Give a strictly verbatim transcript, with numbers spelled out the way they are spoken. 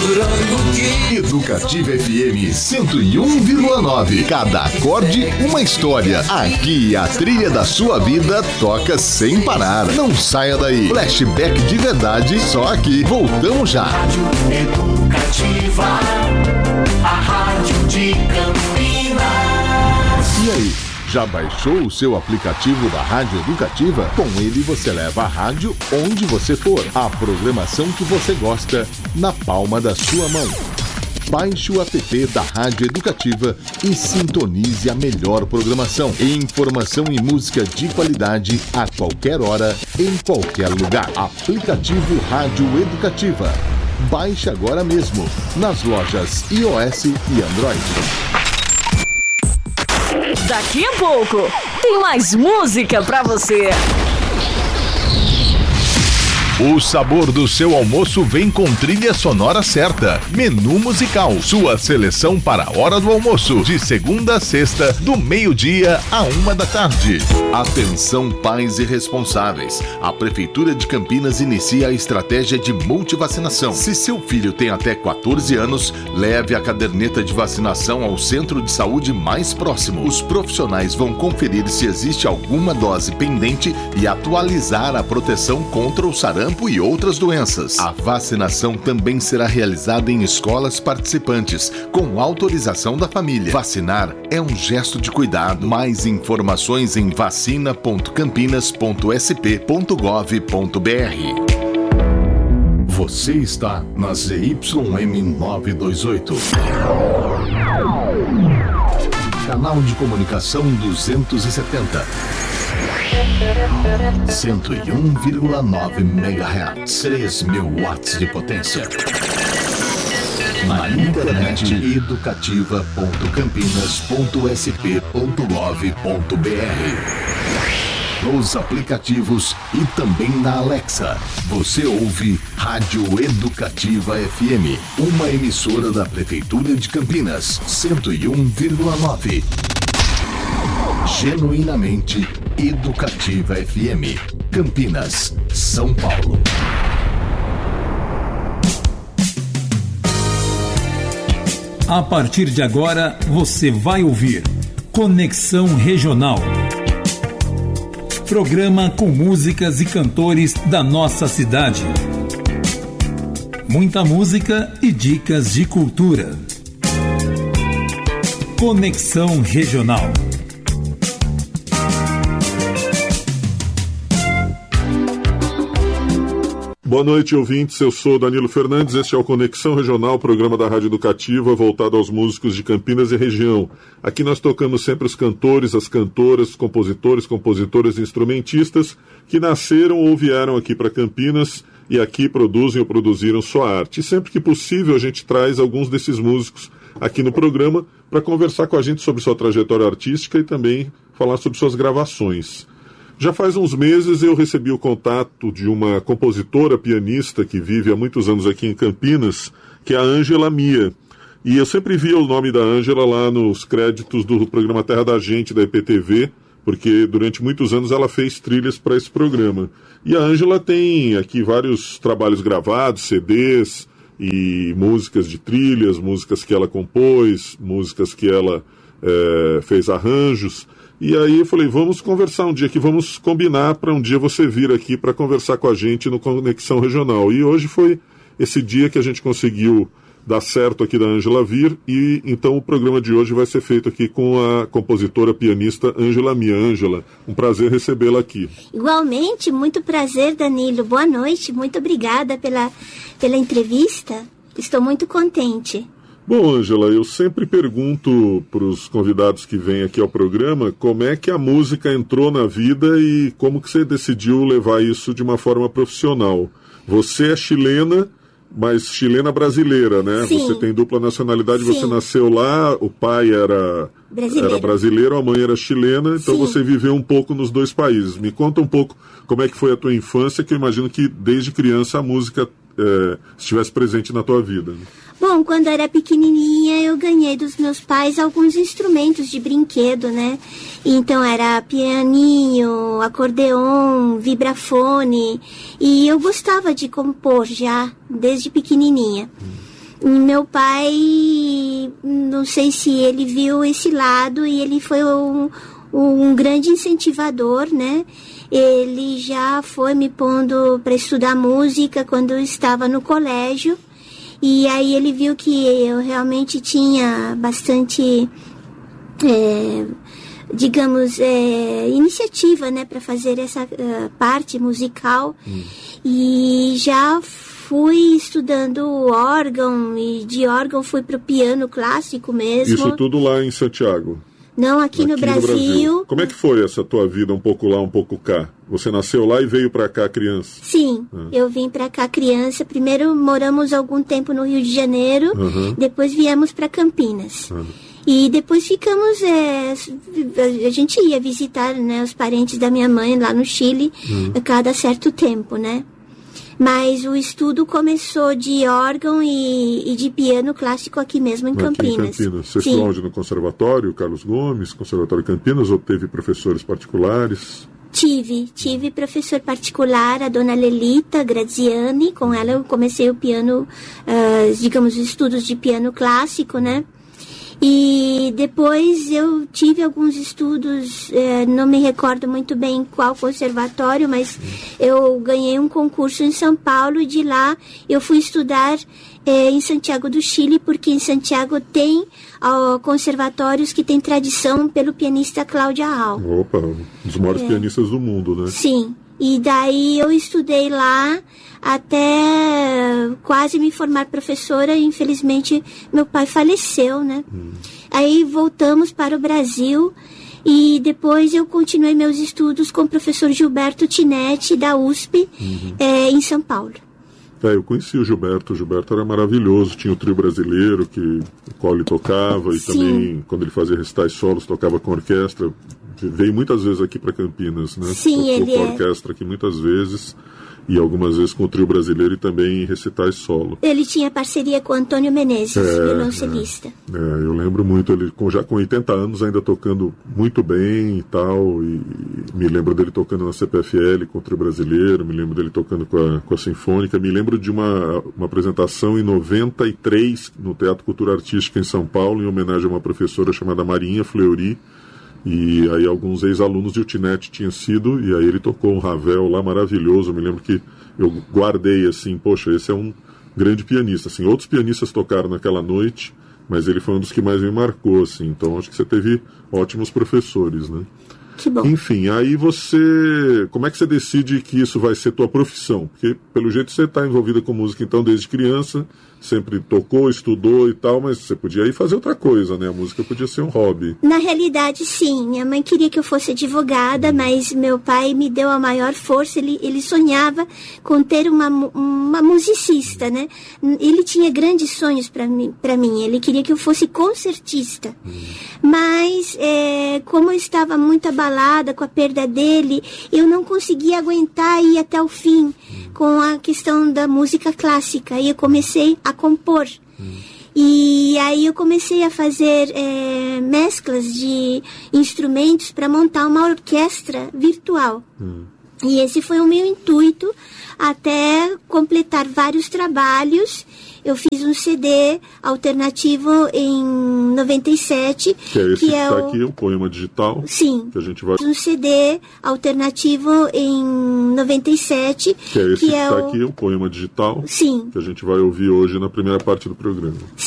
lembrando que Educativa F M cento e um vírgula nove. Cada acorde uma história. Aqui a trilha da sua vida toca sem parar. Não saia daí. Flashback de verdade só aqui. Voltamos já. Rádio Educativa, a rádio de Campinas. E aí? Já baixou o seu aplicativo da Rádio Educativa? Com ele você leva a rádio onde você for. A programação que você gosta na palma da sua mão. Baixe o app da Rádio Educativa e sintonize a melhor programação. Informação e música de qualidade a qualquer hora, em qualquer lugar. Aplicativo Rádio Educativa. Baixe agora mesmo nas lojas iOS e Android. Daqui a pouco tem mais música pra você. O sabor do seu almoço vem com trilha sonora certa. Menu musical, sua seleção para a hora do almoço, de segunda a sexta, do meio-dia a uma da tarde. Atenção, pais e responsáveis. A Prefeitura de Campinas inicia a estratégia de multivacinação. Se seu filho tem até quatorze anos, leve a caderneta de vacinação ao centro de saúde mais próximo. Os profissionais vão conferir se existe alguma dose pendente e atualizar a proteção contra o sarampo e outras doenças. A vacinação também será realizada em escolas participantes, com autorização da família. Vacinar é um gesto de cuidado. Mais informações em vacina ponto campinas ponto s p ponto gov ponto b r. Você está na Z Y M novecentos e vinte e oito. Canal de comunicação duzentos e setenta. cento e um vírgula nove megahertz, três mil watts de potência. Na internet, educativa ponto campinas ponto s p ponto gov ponto b r. Nos aplicativos e também na Alexa. Você ouve Rádio Educativa F M, uma emissora da Prefeitura de Campinas, cento e um vírgula nove. Genuinamente Educativa F M, Campinas, São Paulo. A partir de agora, você vai ouvir Conexão Regional. Programa com músicas e cantores da nossa cidade. Muita música e dicas de cultura. Conexão Regional. Boa noite, ouvintes. Eu sou Danilo Fernandes. Este é o Conexão Regional, programa da Rádio Educativa voltado aos músicos de Campinas e região. Aqui nós tocamos sempre os cantores, as cantoras, os compositores, compositoras e instrumentistas que nasceram ou vieram aqui para Campinas e aqui produzem ou produziram sua arte. E sempre que possível a gente traz alguns desses músicos aqui no programa para conversar com a gente sobre sua trajetória artística e também falar sobre suas gravações. Já faz uns meses eu recebi o contato de uma compositora pianista que vive há muitos anos aqui em Campinas, que é a Ângela Mia. E eu sempre via o nome da Ângela lá nos créditos do programa Terra da Gente, da I P T V, porque durante muitos anos ela fez trilhas para esse programa. E a Ângela tem aqui vários trabalhos gravados, C Ds e músicas de trilhas, músicas que ela compôs, músicas que ela é, fez arranjos. E aí eu falei, vamos conversar um dia aqui, vamos combinar para um dia você vir aqui para conversar com a gente no Conexão Regional. E hoje foi esse dia que a gente conseguiu dar certo aqui da Ângela vir, e então o programa de hoje vai ser feito aqui com a compositora pianista Ângela Mia. Ângela, um prazer recebê-la aqui. Igualmente, muito prazer, Danilo. Boa noite, muito obrigada pela, pela entrevista. Estou muito contente. Bom, Ângela, eu sempre pergunto para os convidados que vêm aqui ao programa como é que a música entrou na vida e como que você decidiu levar isso de uma forma profissional. Você é chilena, mas chilena brasileira, né? Sim. Você tem dupla nacionalidade, Sim. Você nasceu lá, o pai era brasileiro, era brasileiro, a mãe era chilena, então Sim. Você viveu um pouco nos dois países. Me conta um pouco como é que foi a tua infância, que eu imagino que desde criança a música é, estivesse presente na tua vida, né? Bom, quando eu era pequenininha, eu ganhei dos meus pais alguns instrumentos de brinquedo, né? Então era pianinho, acordeon, vibrafone, e eu gostava de compor já desde pequenininha. Meu pai, não sei se ele viu esse lado e ele foi um, um grande incentivador, né? Ele já foi me pondo para estudar música quando eu estava no colégio. E aí ele viu que eu realmente tinha bastante, é, digamos, é, iniciativa, né, para fazer essa uh, parte musical. Hum. E já fui estudando órgão, e de órgão fui para o piano clássico mesmo. Isso tudo lá em Santiago? Não, aqui, aqui no, Brasil. no Brasil. Como é que foi essa tua vida, um pouco lá, um pouco cá? Você nasceu lá e veio para cá criança? Sim, ah. eu vim para cá criança. Primeiro moramos algum tempo no Rio de Janeiro, uhum. depois viemos para Campinas. Uhum. E depois ficamos, é, a gente ia visitar, né, os parentes da minha mãe lá no Chile, uhum. a cada certo tempo, né? Mas o estudo começou de órgão e, e de piano clássico aqui mesmo em Campinas. Aqui em Campinas. Você estudou onde? No Conservatório Carlos Gomes, Conservatório Campinas, ou teve professores particulares? Tive, tive professor particular, a dona Lelita Graziani. Com ela eu comecei o piano, uh, digamos, estudos de piano clássico, né? E depois eu tive alguns estudos, eh, não me recordo muito bem qual conservatório, mas eu ganhei um concurso em São Paulo e de lá eu fui estudar eh, em Santiago do Chile, porque em Santiago tem ó, conservatórios que têm tradição pelo pianista Cláudio Arral. Opa, um dos maiores é. pianistas do mundo, né? Sim, e daí eu estudei lá até quase me formar professora. Infelizmente meu pai faleceu, né? Hum. Aí voltamos para o Brasil e depois eu continuei meus estudos com o professor Gilberto Tinetti da U S P, uhum. é, em São Paulo. É, eu conheci o Gilberto, o Gilberto era maravilhoso, tinha o trio brasileiro que o qual ele tocava e Sim. também quando ele fazia recitais solos tocava com orquestra. Veio muitas vezes aqui para Campinas, né? Sim, Tocou ele com a é. orquestra aqui muitas vezes. E algumas vezes com o trio brasileiro e também em recitais solo. Ele tinha parceria com Antônio Menezes, é, violoncelista. É, é, eu lembro muito, ele com, já com oitenta anos ainda tocando muito bem e tal, e, e me lembro dele tocando na C P F L com o trio brasileiro, me lembro dele tocando com a, com a Sinfônica, me lembro de uma, uma apresentação em noventa e três no Teatro Cultura Artística em São Paulo, em homenagem a uma professora chamada Marinha Fleury. E aí alguns ex-alunos de Utinetti tinham sido, e aí ele tocou um Ravel lá maravilhoso. Eu me lembro que eu guardei assim, poxa, esse é um grande pianista. Assim, outros pianistas tocaram naquela noite, mas ele foi um dos que mais me marcou, assim. Então acho que você teve ótimos professores, né? Que bom. Enfim, aí você... Como é que você decide que isso vai ser tua profissão? Porque pelo jeito você está envolvida com música então desde criança, sempre tocou, estudou e tal, mas você podia ir fazer outra coisa, né? A música podia ser um hobby. Na realidade, sim. Minha mãe queria que eu fosse advogada, hum. mas meu pai me deu a maior força. Ele, ele sonhava com ter uma, uma musicista, né? Ele tinha grandes sonhos para mim, para mim. Ele queria que eu fosse concertista. Hum. Mas, é, como eu estava muito abalada com a perda dele, eu não conseguia aguentar ir até o fim hum. com a questão da música clássica. E eu comecei a compor. Hum. E aí eu comecei a fazer é, mesclas de instrumentos para montar uma orquestra virtual. Hum. E esse foi o meu intuito, até completar vários trabalhos. Eu fiz um C D alternativo em noventa e sete. Que é esse que, que é tá o... aqui, um poema digital. Sim. Que a gente vai... Um C D alternativo em noventa e sete. Que é esse que, que é tá o... aqui, um poema digital. Sim. Que a gente vai ouvir hoje na primeira parte do programa.